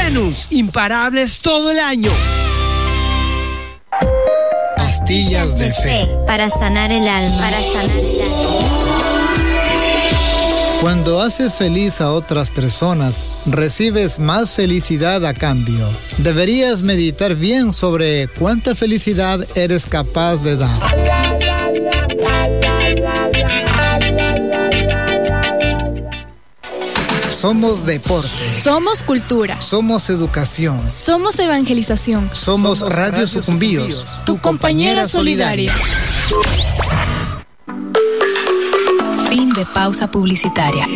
Venus, imparables todo el año. Pastillas de fe. Para sanar el alma. Cuando haces feliz a otras personas, recibes más felicidad a cambio. Deberías meditar bien sobre cuánta felicidad eres capaz de dar. Somos deporte. Somos cultura. Somos educación. Somos evangelización. Somos Radio Sucumbíos, tu compañera solidaria. Fin de pausa publicitaria.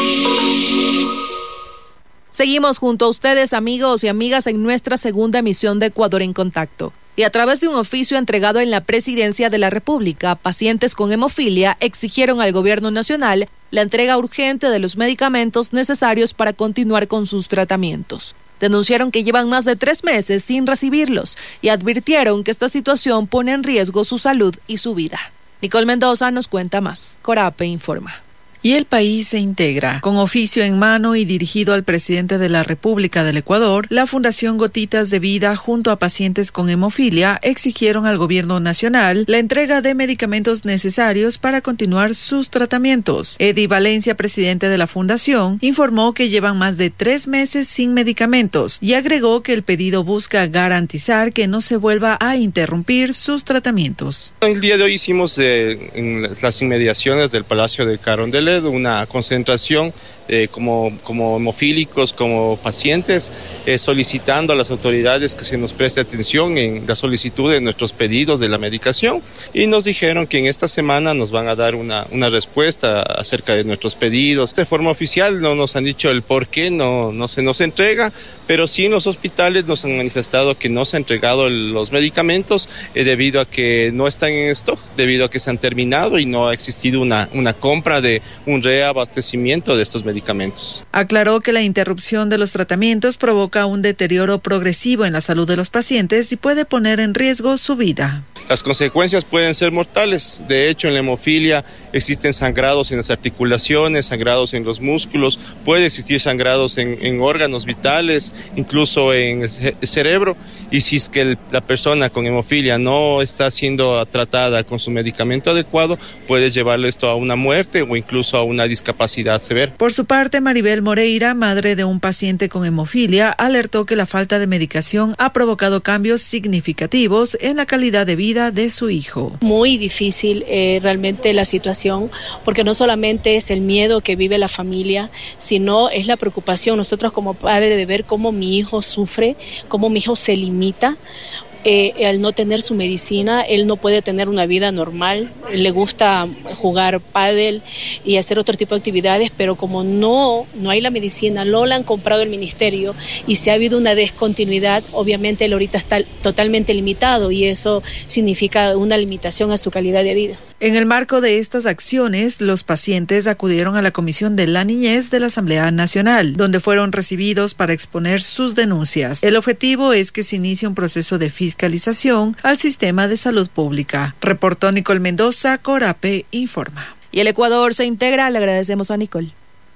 Seguimos junto a ustedes, amigos y amigas, en nuestra segunda emisión de Ecuador en Contacto. Y a través de un oficio entregado en la Presidencia de la República, pacientes con hemofilia exigieron al Gobierno Nacional la entrega urgente de los medicamentos necesarios para continuar con sus tratamientos. Denunciaron que llevan más de 3 meses sin recibirlos y advirtieron que esta situación pone en riesgo su salud y su vida. Nicole Mendoza nos cuenta más. Corape informa. Y el país se integra. Con oficio en mano y dirigido al presidente de la República del Ecuador, la Fundación Gotitas de Vida junto a pacientes con hemofilia exigieron al gobierno nacional la entrega de medicamentos necesarios para continuar sus tratamientos. Eddie Valencia, presidente de la fundación, informó que llevan más de 3 meses sin medicamentos y agregó que el pedido busca garantizar que no se vuelva a interrumpir sus tratamientos. El día de hoy hicimos en las inmediaciones del Palacio de Carondelet una concentración como hemofílicos, como pacientes, solicitando a las autoridades que se nos preste atención en la solicitud de nuestros pedidos de la medicación, y nos dijeron que en esta semana nos van a dar una respuesta acerca de nuestros pedidos. De forma oficial no nos han dicho el por qué no se nos entrega, pero sí en los hospitales nos han manifestado que no se han entregado los medicamentos debido a que no están en stock, debido a que se han terminado y no ha existido una compra de un reabastecimiento de estos medicamentos. Aclaró que la interrupción de los tratamientos provoca un deterioro progresivo en la salud de los pacientes y puede poner en riesgo su vida. Las consecuencias pueden ser mortales. De hecho, en la hemofilia existen sangrados en las articulaciones, sangrados en los músculos, puede existir sangrados en órganos vitales, incluso en el cerebro. Y si es que la persona con hemofilia no está siendo tratada con su medicamento adecuado, puede llevarle esto a una muerte o incluso a una discapacidad severa. Por su parte, Maribel Moreira, madre de un paciente con hemofilia, alertó que la falta de medicación ha provocado cambios significativos en la calidad de vida de su hijo. Muy difícil realmente la situación, porque no solamente es el miedo que vive la familia, sino es la preocupación nosotros como padres de ver cómo mi hijo sufre, cómo mi hijo se limita. Al no tener su medicina, él no puede tener una vida normal. Le gusta jugar pádel y hacer otro tipo de actividades, pero como no hay la medicina, no la han comprado el ministerio y si ha habido una descontinuidad, obviamente él ahorita está totalmente limitado y eso significa una limitación a su calidad de vida. En el marco de estas acciones, los pacientes acudieron a la Comisión de la Niñez de la Asamblea Nacional, donde fueron recibidos para exponer sus denuncias. El objetivo es que se inicie un proceso de fiscalización al sistema de salud pública. Reportó Nicole Mendoza, Corape informa. Y el Ecuador se integra, le agradecemos a Nicole.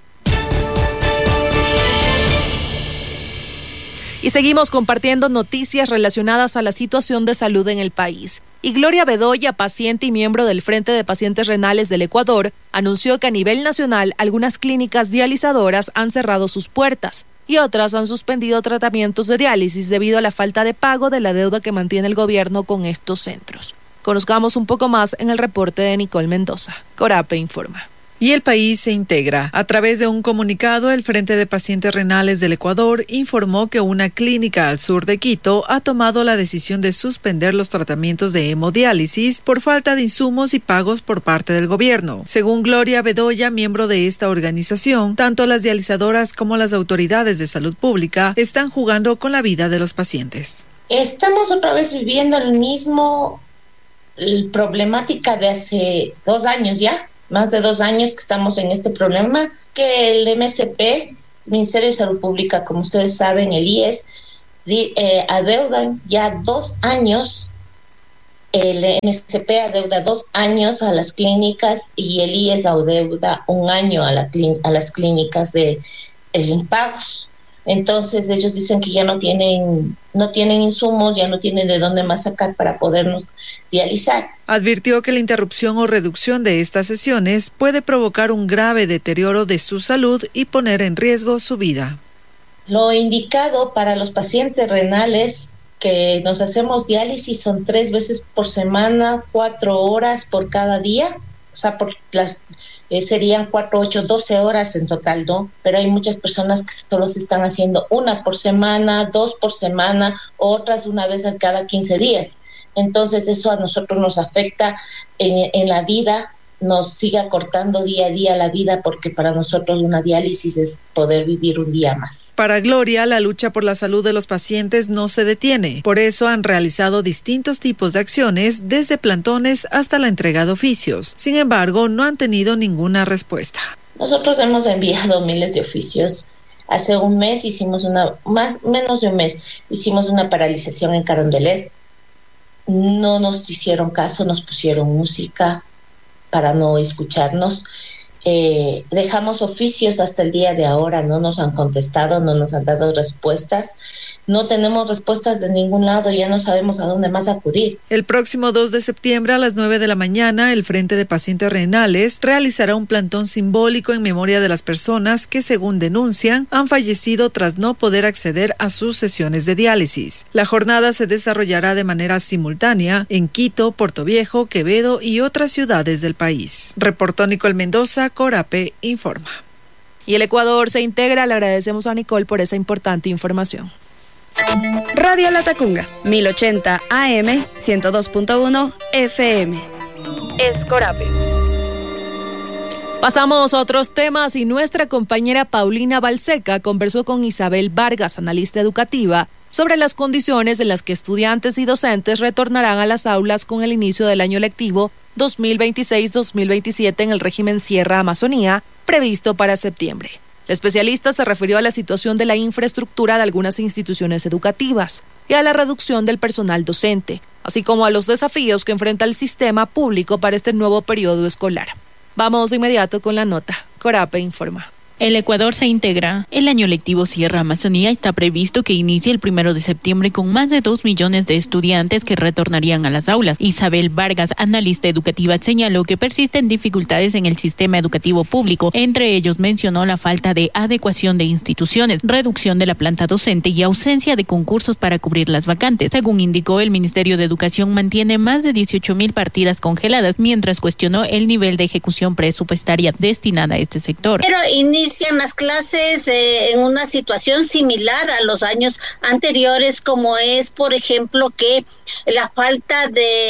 Y seguimos compartiendo noticias relacionadas a la situación de salud en el país. Y Gloria Bedoya, paciente y miembro del Frente de Pacientes Renales del Ecuador, anunció que a nivel nacional algunas clínicas dializadoras han cerrado sus puertas y otras han suspendido tratamientos de diálisis debido a la falta de pago de la deuda que mantiene el gobierno con estos centros. Conozcamos un poco más en el reporte de Nicole Mendoza. Corape informa. Y el país se integra. A través de un comunicado, el Frente de Pacientes Renales del Ecuador informó que una clínica al sur de Quito ha tomado la decisión de suspender los tratamientos de hemodiálisis por falta de insumos y pagos por parte del gobierno. Según Gloria Bedoya, miembro de esta organización, tanto las dializadoras como las autoridades de salud pública están jugando con la vida de los pacientes. Estamos otra vez viviendo el mismo problemática de hace 2 años ya. Más de 2 años que estamos en este problema, que el MSP, Ministerio de Salud Pública, como ustedes saben, el IES, adeudan ya 2 años, el MSP adeuda 2 años a las clínicas y el IES adeuda 1 año a las clínicas de impagos. Entonces ellos dicen que ya no tienen insumos, ya no tienen de dónde más sacar para podernos dializar. Advirtió que la interrupción o reducción de estas sesiones puede provocar un grave deterioro de su salud y poner en riesgo su vida. Lo indicado para los pacientes renales que nos hacemos diálisis son 3 veces por semana, 4 horas por cada día. O sea, serían 4, 8, 12 horas en total, ¿no? Pero hay muchas personas que solo se están haciendo 1 por semana, 2 por semana, otras una vez a cada 15 días. Entonces eso a nosotros nos afecta en la vida, nos sigue acortando día a día la vida, porque para nosotros una diálisis es poder vivir un día más. Para Gloria, la lucha por la salud de los pacientes no se detiene. Por eso han realizado distintos tipos de acciones, desde plantones hasta la entrega de oficios. Sin embargo, no han tenido ninguna respuesta. Nosotros hemos enviado miles de oficios. Hace un mes menos de un mes, hicimos una paralización en Carondelet. No nos hicieron caso, nos pusieron música para no escucharnos. Dejamos oficios hasta el día de ahora, no nos han contestado, no nos han dado respuestas, no tenemos respuestas de ningún lado, ya no sabemos a dónde más acudir. El próximo 2 de septiembre a las 9 de la mañana, el Frente de Pacientes Renales realizará un plantón simbólico en memoria de las personas que, según denuncian, han fallecido tras no poder acceder a sus sesiones de diálisis. La jornada se desarrollará de manera simultánea en Quito, Portoviejo, Quevedo y otras ciudades del país. Reportó Nicole Mendoza, Corape informa. Y el Ecuador se integra. Le agradecemos a Nicole por esa importante información. Radio Latacunga, 1080 AM, 102.1 FM. Es Corape. Pasamos a otros temas y nuestra compañera Paulina Balseca conversó con Isabel Vargas, analista educativa, sobre las condiciones en las que estudiantes y docentes retornarán a las aulas con el inicio del año lectivo 2026-2027 en el régimen Sierra Amazonía, previsto para septiembre. La especialista se refirió a la situación de la infraestructura de algunas instituciones educativas y a la reducción del personal docente, así como a los desafíos que enfrenta el sistema público para este nuevo periodo escolar. Vamos de inmediato con la nota. Corape informa. El Ecuador se integra. El año lectivo Sierra Amazonía está previsto que inicie el 1 de septiembre con más de 2 millones de estudiantes que retornarían a las aulas. Isabel Vargas, analista educativa, señaló que persisten dificultades en el sistema educativo público. Entre ellos mencionó la falta de adecuación de instituciones, reducción de la planta docente y ausencia de concursos para cubrir las vacantes. Según indicó, el Ministerio de Educación mantiene más de 18.000 partidas congeladas, mientras cuestionó el nivel de ejecución presupuestaria destinada a este sector. Pero inician las clases en una situación similar a los años anteriores, como es, por ejemplo, que la falta de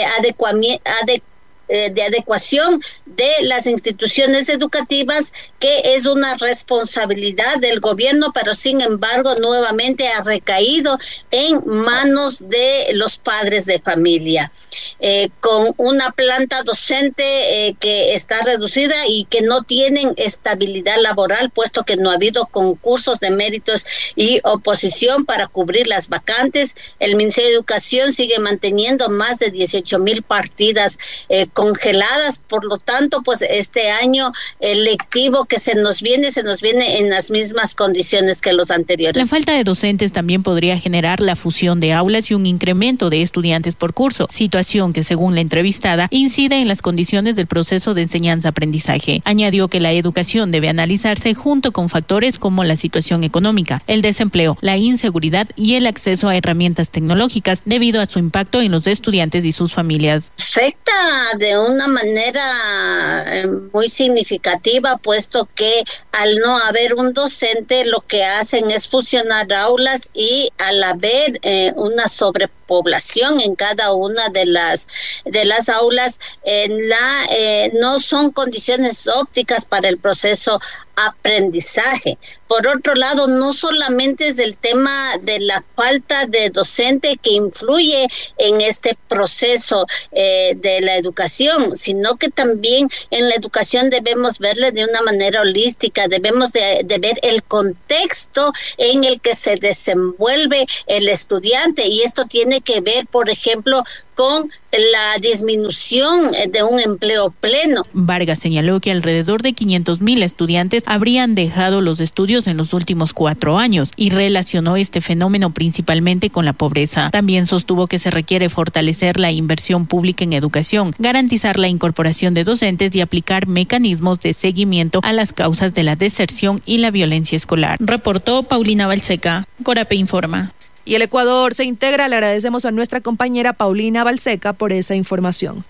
adecuación de las instituciones educativas, que es una responsabilidad del gobierno, pero sin embargo nuevamente ha recaído en manos de los padres de familia, con una planta docente que está reducida y que no tienen estabilidad laboral, puesto que no ha habido concursos de méritos y oposición para cubrir las vacantes. El Ministerio de Educación sigue manteniendo más de 18.000 partidas congeladas. Por lo tanto, pues este año lectivo que se nos viene en las mismas condiciones que los anteriores. La falta de docentes también podría generar la fusión de aulas y un incremento de estudiantes por curso, situación que, según la entrevistada, incide en las condiciones del proceso de enseñanza-aprendizaje. Añadió que la educación debe analizarse junto con factores como la situación económica, el desempleo, la inseguridad y el acceso a herramientas tecnológicas debido a su impacto en los estudiantes y sus familias. Afecta de una manera muy significativa, puesto que al no haber un docente, lo que hacen es fusionar aulas, y al haber una sobrepoblación en cada una de las aulas, no son condiciones ópticas para el proceso aprendizaje. Por otro lado, no solamente es el tema de la falta de docente que influye en este proceso de la educación, sino que también en la educación debemos verle de una manera holística, debemos de ver el contexto en el que se desenvuelve el estudiante, y esto tiene que ver, por ejemplo, con la disminución de un empleo pleno. Vargas señaló que alrededor de 500,000 estudiantes habrían dejado los estudios en los últimos 4 años y relacionó este fenómeno principalmente con la pobreza. También sostuvo que se requiere fortalecer la inversión pública en educación, garantizar la incorporación de docentes y aplicar mecanismos de seguimiento a las causas de la deserción y la violencia escolar. Reportó Paulina Balseca. Corape informa. Y el Ecuador se integra. Le agradecemos a nuestra compañera Paulina Balseca por esa información.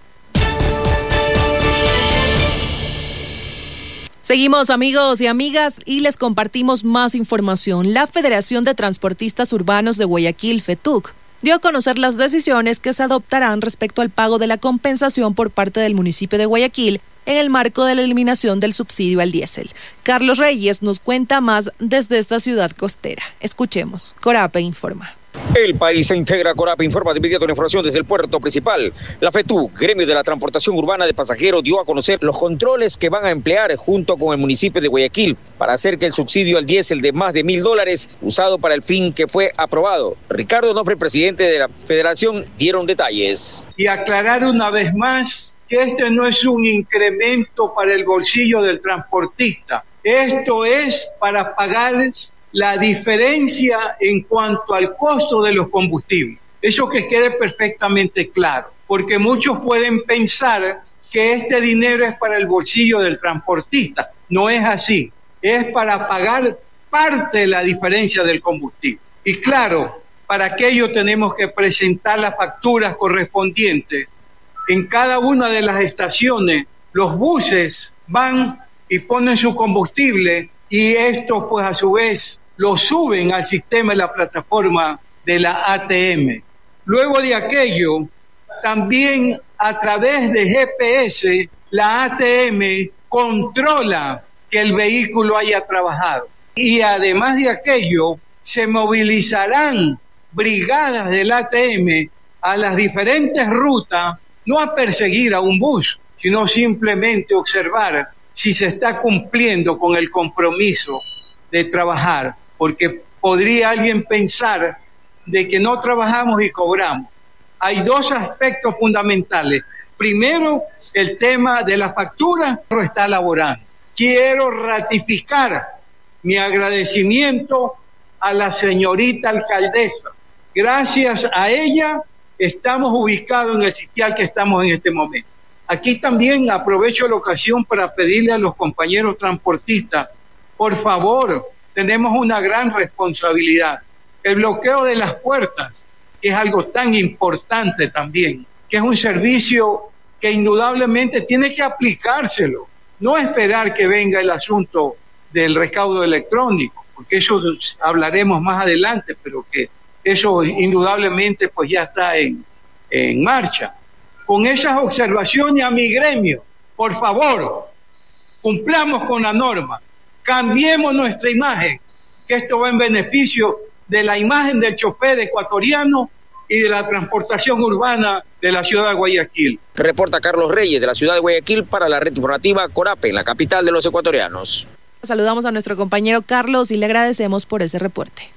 Seguimos, amigos y amigas, y les compartimos más información. La Federación de Transportistas Urbanos de Guayaquil, FETUC, dio a conocer las decisiones que se adoptarán respecto al pago de la compensación por parte del municipio de Guayaquil en el marco de la eliminación del subsidio al diésel. Carlos Reyes nos cuenta más desde esta ciudad costera. Escuchemos. Corape informa. El país se integra. Corape informa de inmediato la información desde el puerto principal. La FETUC, gremio de la transportación urbana de pasajeros, dio a conocer los controles que van a emplear junto con el municipio de Guayaquil para hacer que el subsidio al diésel de más de $1,000 usado para el fin que fue aprobado. Ricardo Onofre, presidente de la federación, dieron detalles. Y aclarar una vez más que este no es un incremento para el bolsillo del transportista. Esto es para pagar la diferencia en cuanto al costo de los combustibles. Eso que quede perfectamente claro, porque muchos pueden pensar que este dinero es para el bolsillo del transportista. No es así, es para pagar parte de la diferencia del combustible. Y claro, para aquello tenemos que presentar las facturas correspondientes. En cada una de las estaciones, los buses van y ponen su combustible y estos pues a su vez lo suben al sistema de la plataforma de la ATM. Luego de aquello, también a través de GPS, la ATM controla que el vehículo haya trabajado. Y además de aquello, se movilizarán brigadas del ATM a las diferentes rutas, no a perseguir a un bus, sino simplemente observar si se está cumpliendo con el compromiso de trabajar, porque podría alguien pensar de que no trabajamos y cobramos. Hay 2 aspectos fundamentales. Primero, el tema de la factura lo está elaborando. Quiero ratificar mi agradecimiento a la señorita alcaldesa. Gracias a ella estamos ubicados en el sitial que estamos en este momento. Aquí también aprovecho la ocasión para pedirle a los compañeros transportistas, por favor, tenemos una gran responsabilidad. El bloqueo de las puertas, que es algo tan importante también, que es un servicio que indudablemente tiene que aplicárselo. No esperar que venga el asunto del recaudo electrónico, porque eso hablaremos más adelante, pero que eso indudablemente pues ya está en marcha. Con esas observaciones a mi gremio, por favor, cumplamos con la norma, cambiemos nuestra imagen, que esto va en beneficio de la imagen del chofer ecuatoriano y de la transportación urbana de la ciudad de Guayaquil. Reporta Carlos Reyes de la ciudad de Guayaquil para la red informativa Corape, en la capital de los ecuatorianos. Saludamos a nuestro compañero Carlos y le agradecemos por ese reporte.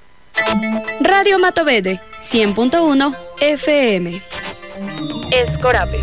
Radio Matovede, 100.1 FM. Escorape.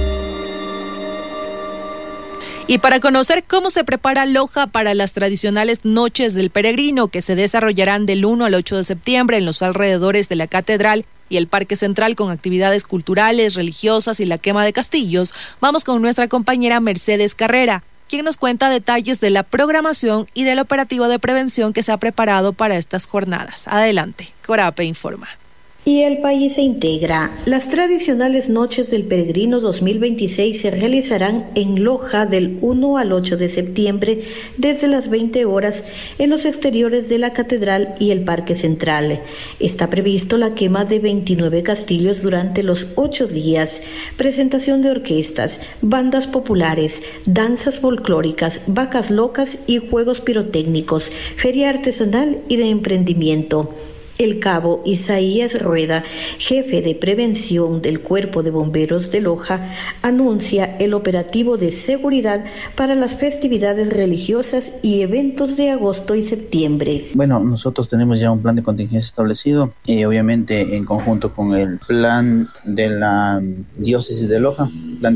Y para conocer cómo se prepara Loja para las tradicionales Noches del Peregrino que se desarrollarán del 1 al 8 de septiembre en los alrededores de la Catedral y el Parque Central con actividades culturales, religiosas y la quema de castillos, vamos con nuestra compañera Mercedes Carrera, quien nos cuenta detalles de la programación y del operativo de prevención que se ha preparado para estas jornadas. Adelante, Corape informa. Y el país se integra. Las tradicionales Noches del Peregrino 2026 se realizarán en Loja del 1 al 8 de septiembre desde las 20 horas en los exteriores de la Catedral y el Parque Central. Está previsto la quema de 29 castillos durante los 8 días, presentación de orquestas, bandas populares, danzas folclóricas, vacas locas y juegos pirotécnicos, feria artesanal y de emprendimiento. El cabo Isaías Rueda, jefe de prevención del Cuerpo de Bomberos de Loja, anuncia el operativo de seguridad para las festividades religiosas y eventos de agosto y septiembre. Bueno, nosotros tenemos ya un plan de contingencia establecido, obviamente en conjunto con el plan de la diócesis de Loja, plan